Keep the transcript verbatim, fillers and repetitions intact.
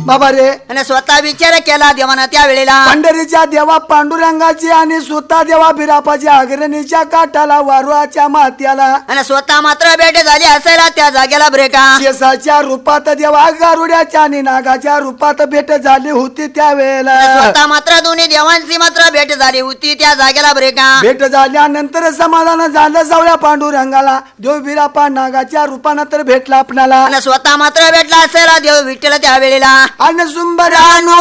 बाबा रे आणि स्वतः विचार केला देवाना त्या वेळेला पंढरीच्या देवा पांडुरंगाची आणि स्वतः देवा बिरापाच्या अग्रणीच्या काठाला वारुळाच्या मात्याला आणि स्वतः मात्र भेट झाली असायला त्या जागेला ब्रेका शेषाच्या रूपात देवा गारुड्याच्या आणि नागाच्या रूपात भेट झाली होती त्या वेळेला स्वतः मात्र दोन्ही देवांची मात्र भेट झाली होती त्या जागेला ब्रेका भेट झाल्यानंतर समाधान झालं सावळ्या पांडुरंगाला देव बिरापा नागाच्या रूपानं तर भेटला आपणाला आणि स्वतः मात्र भेटला असायला देव विठ्ठल त्या वेळेला आणि सुंबरानु